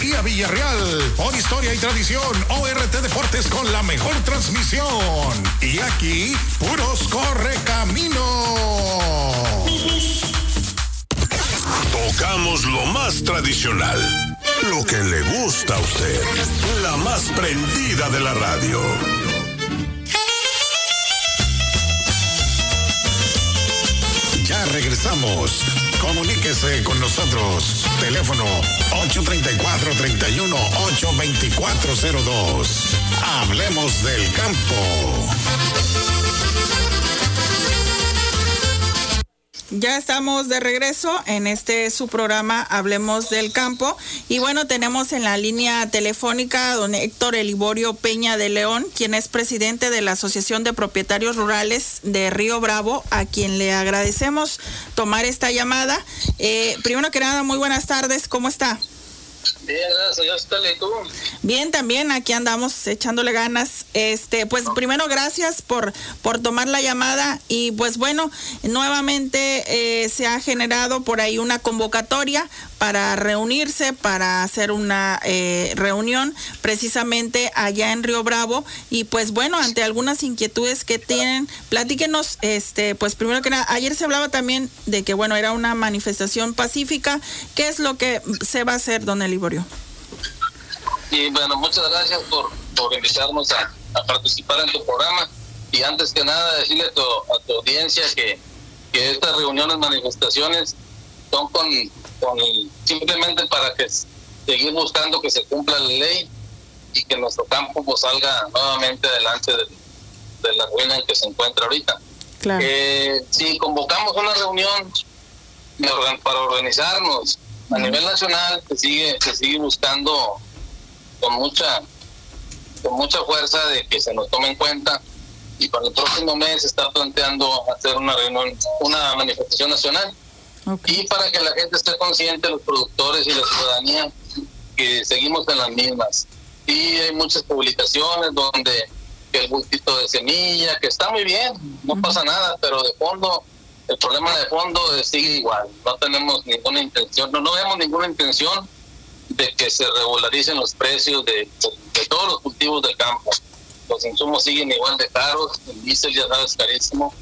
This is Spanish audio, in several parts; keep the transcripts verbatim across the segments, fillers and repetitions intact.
Taquería Villarreal. Por historia y tradición, O R T Deportes con la mejor transmisión. Y aquí, puros correcaminos. Tocamos lo más tradicional, lo que le gusta a usted, la más prendida de la radio. Ya regresamos. Comuníquese con nosotros. Teléfono ocho tres cuatro, tres uno, ocho dos cuatro cero dos. Hablemos del campo. Ya estamos de regreso en este su programa Hablemos del Campo y bueno, tenemos en la línea telefónica a don Héctor Eliborio Peña de León, quien es presidente de la Asociación de Propietarios Rurales de Río Bravo, a quien le agradecemos tomar esta llamada. Eh, primero que nada, muy buenas tardes, ¿cómo está? Bien, gracias, yo estoy, ¿y tú? Bien, también aquí andamos echándole ganas. Este, pues primero gracias por por tomar la llamada y pues bueno, nuevamente eh, se ha generado por ahí una convocatoria para reunirse, para hacer una eh, reunión precisamente allá en Río Bravo y pues bueno, ante algunas inquietudes que tienen, platíquenos, este, pues primero que nada, ayer se hablaba también de que bueno, era una manifestación pacífica. ¿Qué es lo que se va a hacer, don Eliborio? Y bueno, muchas gracias por, por invitarnos a, a participar en tu programa y antes que nada decirle a tu, a tu audiencia que, que estas reuniones, manifestaciones son con, con simplemente para que seguir buscando que se cumpla la ley y que nuestro campo pues salga nuevamente adelante de, de la ruina en que se encuentra ahorita. Claro. Eh, si convocamos una reunión para organizarnos a nivel nacional, se sigue se sigue buscando con mucha con mucha fuerza de que se nos tome en cuenta y para el próximo mes se está planteando hacer una reunión, una manifestación nacional. Okay. Y para que la gente esté consciente, los productores y la ciudadanía, que seguimos en las mismas. Y hay muchas publicaciones donde que el bultito de semilla, que está muy bien, no uh-huh. pasa nada, pero de fondo, el problema de fondo sigue igual. No tenemos ninguna intención, no, no vemos ninguna intención de que se regularicen los precios de, de, de todos los cultivos del campo. Los insumos siguen igual de caros, el diésel ya sabes carísimo,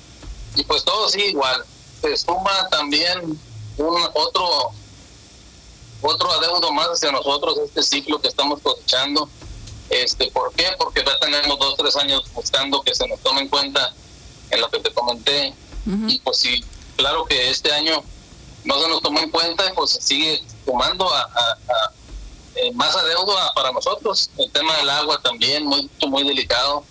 y pues todo sigue igual. Se suma también un otro otro adeudo más hacia nosotros, este ciclo que estamos cosechando. Este, ¿por qué? Porque ya tenemos dos, tres años buscando que se nos tome en cuenta en lo que te comenté. Uh-huh. Y pues sí, claro que este año no se nos tomó en cuenta y pues se sigue sumando a, a, a eh, más adeudo a, para nosotros. El tema del agua también, muy, muy delicado.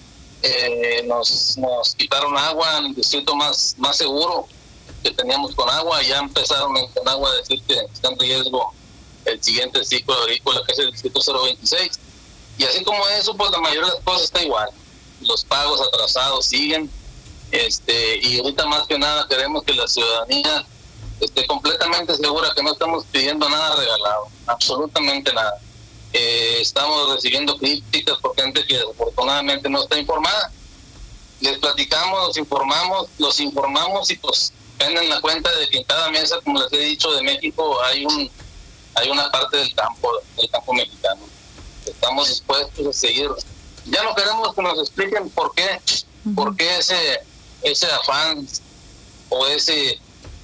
Eh, nos, nos quitaron agua en el distrito más, más seguro que teníamos con agua, ya empezaron con agua a decir que está en riesgo el siguiente ciclo agrícola, que es el distrito cero veintiséis, y así como eso, pues la mayoría de las cosas está igual, los pagos atrasados siguen, este y ahorita más que nada queremos que la ciudadanía esté completamente segura que no estamos pidiendo nada regalado, absolutamente nada. Eh, estamos recibiendo críticas por gente que desafortunadamente no está informada. Les platicamos, los informamos, los informamos y pues tengan la cuenta de que en cada mesa, como les he dicho, de México hay un hay una parte del campo, del campo mexicano. Estamos dispuestos a seguir. Ya no queremos que nos expliquen por qué, uh-huh. por qué ese ese afán o ese,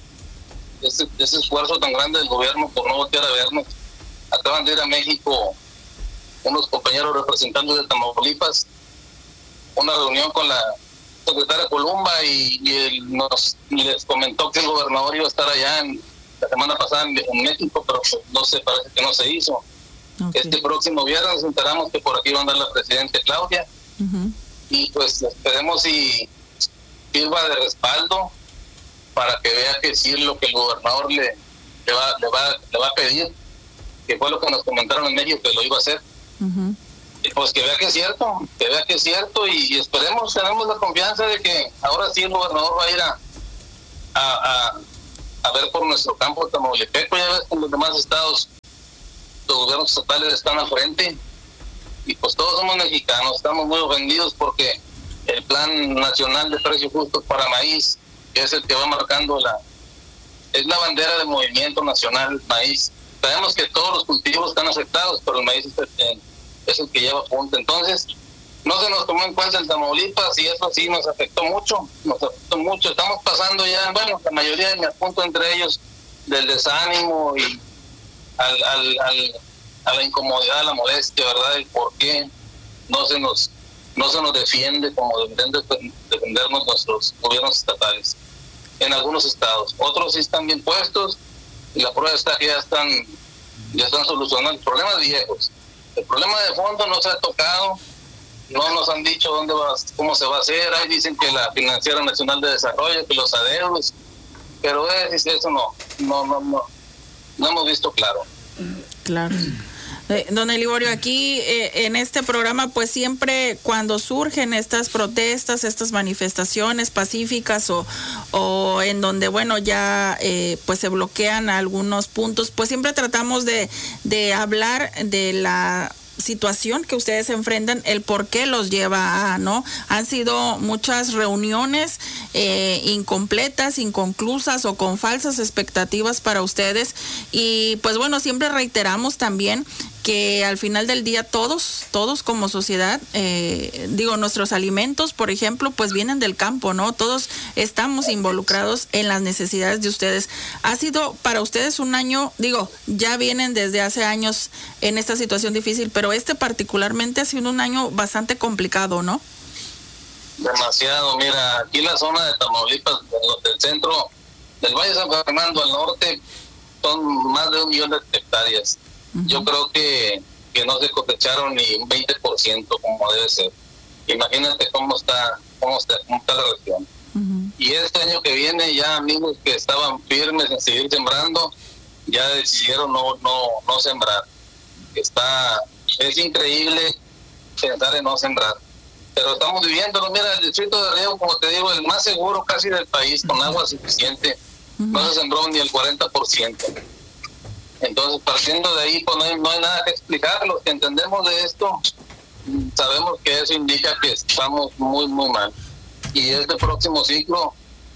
ese ese esfuerzo tan grande del gobierno por no voltear a vernos. Acaban de ir a México unos compañeros representantes de Tamaulipas, una reunión con la secretaria Columba y, y él nos les comentó que el gobernador iba a estar allá en, la semana pasada en, en México, pero pues, no sé, parece que no se hizo. Okay. Este próximo viernes nos enteramos que por aquí va a andar la presidenta Claudia, uh-huh. y pues esperemos si sirva de respaldo para que vea que sí es lo que el gobernador le, le, va, le, va, le va a pedir, que fue lo que nos comentaron en México que lo iba a hacer. Uh-huh. Y pues que vea que es cierto, que vea que es cierto y esperemos, tenemos la confianza de que ahora sí el gobernador va a ir a a, a, a ver por nuestro campo tamaulipeco. Ya ves que en los demás estados los gobiernos estatales están al frente y pues todos somos mexicanos, estamos muy ofendidos porque el Plan Nacional de Precios Justos para Maíz, que es el que va marcando la es la bandera del movimiento nacional maíz. Sabemos que todos los cultivos están afectados, pero el maíz es el, es el que lleva punta. Entonces, no se nos tomó en cuenta el Tamaulipas y eso sí nos afectó mucho, nos afectó mucho. Estamos pasando ya, bueno, la mayoría me apunto entre ellos, del desánimo y al, al, al, a la incomodidad, a la molestia, ¿verdad? El por qué no se nos no se nos defiende como deben de defendernos nuestros gobiernos estatales en algunos estados. Otros sí están bien puestos y la prueba está que ya están ya están solucionando problemas viejos. El problema de fondo no se ha tocado, no nos han dicho dónde va, cómo se va a hacer. Ahí dicen que la Financiera Nacional de Desarrollo, que los adeudos, pero es, eso no, no, no, no, no hemos visto claro. Claro. Eh, don Eliborio, aquí eh, en este programa, pues siempre cuando surgen estas protestas, estas manifestaciones pacíficas o, o en donde, bueno, ya eh, pues se bloquean algunos puntos, pues siempre tratamos de, de hablar de la situación que ustedes enfrentan, el por qué los lleva a, ¿no? Han sido muchas reuniones eh, incompletas, inconclusas o con falsas expectativas para ustedes y pues bueno, siempre reiteramos también que al final del día todos, todos como sociedad, eh, digo, nuestros alimentos, por ejemplo, pues vienen del campo, ¿no? Todos estamos involucrados en las necesidades de ustedes. Ha sido para ustedes un año, digo, ya vienen desde hace años en esta situación difícil, pero este particularmente ha sido un año bastante complicado, ¿no? Demasiado, mira, aquí la zona de Tamaulipas, del centro del Valle de San Fernando al norte, son más de un millón de hectáreas. Yo creo que, que no se cosecharon ni un veinte por ciento como debe ser. Imagínate cómo está, cómo está, cómo está la región. Uh-huh. Y este año que viene ya amigos que estaban firmes en seguir sembrando, ya decidieron no, no, no sembrar. Está, es increíble pensar en no sembrar. Pero estamos viviéndolo. Mira, el distrito de Riego, como te digo, el más seguro casi del país, con agua suficiente, uh-huh. no se sembró ni el cuarenta por ciento. Entonces, partiendo de ahí, pues no hay, no hay nada que explicar. Los que entendemos de esto, sabemos que eso indica que estamos muy, muy mal. Y este próximo ciclo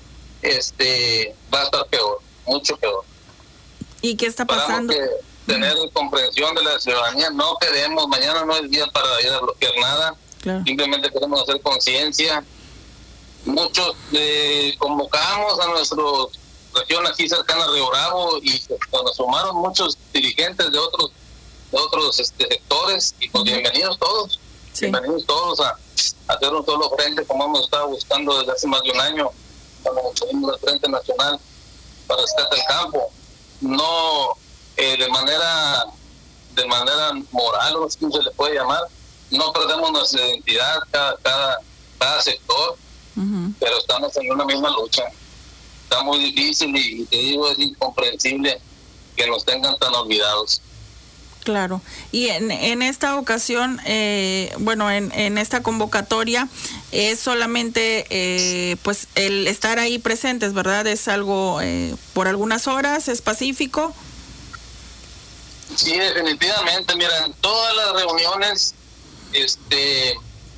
este va a estar peor, mucho peor. ¿Y qué está pasando? Esperamos que tener uh-huh. comprensión de la ciudadanía. No queremos, mañana no es día para ir a bloquear nada. Claro. Simplemente queremos hacer conciencia. Muchos eh, convocamos a nuestros región aquí cercana a Río Bravo y pues, nos sumaron muchos dirigentes de otros de otros este, sectores y pues bienvenidos todos, sí. bienvenidos todos a, a hacer un solo frente como hemos estado buscando desde hace más de un año cuando tuvimos el Frente Nacional para rescate del campo, no eh, de manera de manera moral o como se le puede llamar, no perdemos nuestra identidad cada cada, cada sector, uh-huh. pero estamos en una misma lucha. Está muy difícil y te digo, es incomprensible que nos tengan tan olvidados. Claro, y en, en esta ocasión, eh, bueno, en, en esta convocatoria es solamente eh, pues el estar ahí presentes, ¿verdad? Es algo eh, por algunas horas, es pacífico. Sí, definitivamente, mira, en todas las reuniones, este,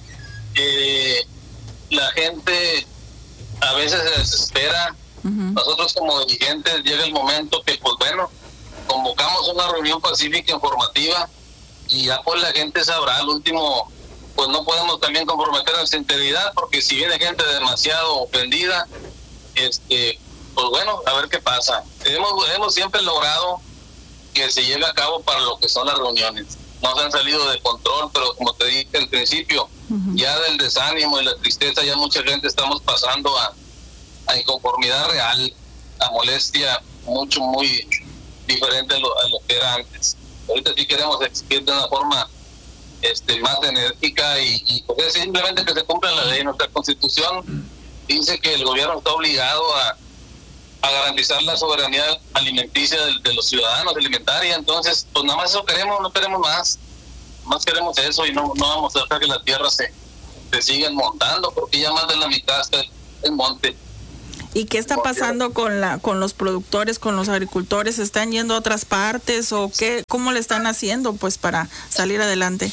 eh, la gente a veces se desespera. Uh-huh. Nosotros como dirigentes llega el momento que pues bueno, convocamos una reunión pacífica informativa y ya pues la gente sabrá. Al último pues no podemos también comprometer nuestra integridad porque si viene gente demasiado ofendida, este pues bueno, a ver qué pasa. Hemos, hemos siempre logrado que se lleve a cabo para lo que son las reuniones. No se han salido de control, pero como te dije al principio, uh-huh. ya del desánimo y la tristeza ya mucha gente estamos pasando a a inconformidad real, a molestia mucho, muy diferente a lo, a lo que era antes. Ahorita sí queremos exigir de una forma este, más enérgica y, y pues es simplemente que se cumpla la ley. Nuestra Constitución dice que el gobierno está obligado a, a garantizar la soberanía alimenticia de, de los ciudadanos, alimentaria. Entonces, pues nada más eso queremos, no queremos más. Más queremos eso y no, no vamos a dejar que la tierra se, se siga montando porque ya más de la mitad está el monte. ¿Y qué está pasando con la con los productores, con los agricultores? ¿Están yendo a otras partes o qué? ¿Cómo le están haciendo pues para salir adelante?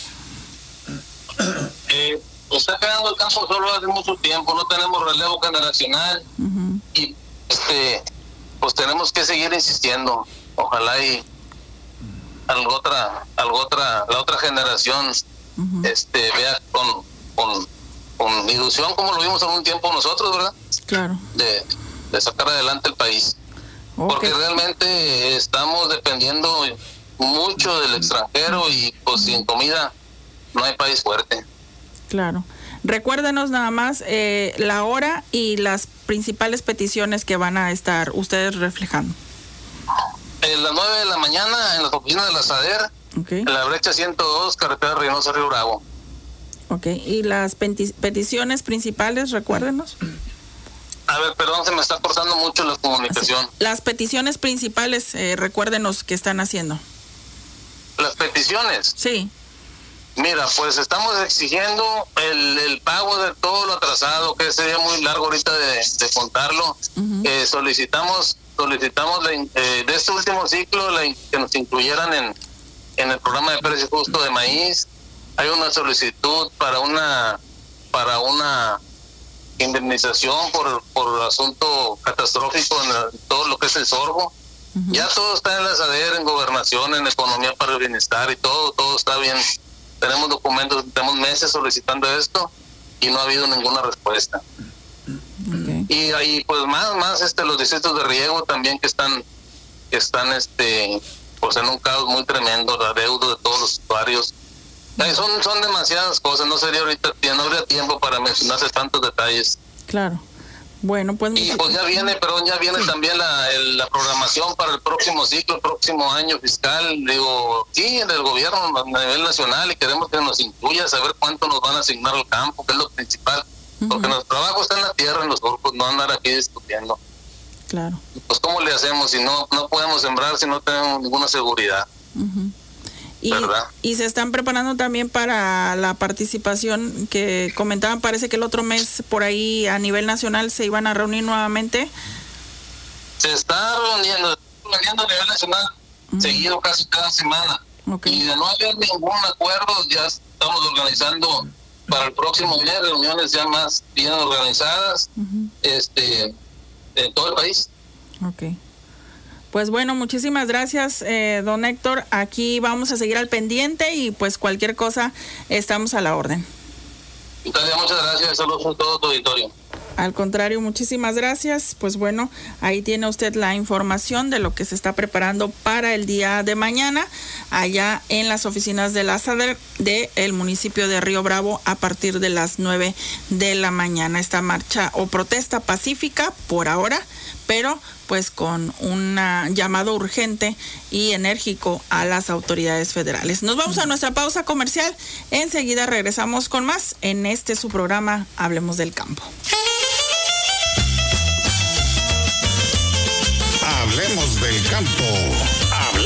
Eh, está quedando el campo solo hace mucho tiempo, no tenemos relevo generacional uh-huh. y este pues tenemos que seguir insistiendo. Ojalá y algo otra, algo otra, la otra generación uh-huh. este vea con, con, con ilusión como lo vimos algún tiempo nosotros, ¿verdad? Claro. De, de sacar adelante el país. Okay. Porque realmente estamos dependiendo mucho del extranjero y pues sin comida no hay país fuerte. Claro. Recuérdenos nada más eh, la hora y las principales peticiones que van a estar ustedes reflejando. En las nueve de la mañana en las oficinas de la SADER, okay. En la brecha ciento dos, carretera Reynosa, Río Bravo. Ok, ¿y las peti- peticiones principales, recuérdenos? A ver, perdón, se me está cortando mucho la comunicación. Las peticiones principales, eh, recuérdenos qué están haciendo. ¿Las peticiones? Sí. Mira, pues estamos exigiendo el, el pago de todo lo atrasado, que sería muy largo ahorita de, de contarlo. Uh-huh. Eh, solicitamos solicitamos la, eh, de este último ciclo la, que nos incluyeran en, en el programa de precio justo de maíz. Hay una solicitud para una para una indemnización por por asunto catastrófico en el, todo lo que es el sorgo. Uh-huh. Ya todo está en la SADER, en gobernación, en economía para el bienestar y todo, todo está bien. Tenemos documentos, tenemos meses solicitando esto y no ha habido ninguna respuesta. Okay. Y ahí pues más, más este los distritos de riego también que están, que están este, pues en un caos muy tremendo, la deuda de todos los usuarios. Ay, son, son demasiadas cosas, no sería ahorita, no habría tiempo para mencionarse tantos detalles. Claro. Bueno, pues... Y pues ya viene, perdón, ya viene sí. también la, el, la programación para el próximo ciclo, el próximo año fiscal. Digo, sí, en el gobierno a nivel nacional y queremos que nos incluya, saber cuánto nos van a asignar al campo, que es lo principal. Uh-huh. Porque nuestro trabajo está en la tierra, en los grupos, no andar aquí discutiendo. Claro. Pues ¿cómo le hacemos si no no podemos sembrar si no tenemos ninguna seguridad? Uh-huh. Y, y se están preparando también para la participación que comentaban, parece que el otro mes por ahí a nivel nacional se iban a reunir nuevamente. Se está reuniendo, reuniendo a nivel nacional, uh-huh. seguido casi cada semana. Okay. Y de no haber ningún acuerdo, ya estamos organizando para el próximo mes reuniones ya más bien organizadas, uh-huh. este, en todo el país. Ok. Pues bueno, muchísimas gracias, eh, don Héctor. Aquí vamos a seguir al pendiente y pues cualquier cosa estamos a la orden. Muchas gracias, saludos a todo tu auditorio. Al contrario, muchísimas gracias. Pues bueno, ahí tiene usted la información de lo que se está preparando para el día de mañana allá en las oficinas de la SADER del municipio de Río Bravo a partir de las nueve de la mañana. Esta marcha o protesta pacífica por ahora, pero pues con un llamado urgente y enérgico a las autoridades federales. Nos vamos a nuestra pausa comercial. Enseguida regresamos con más en este su programa Hablemos del Campo. Hablemos del Campo.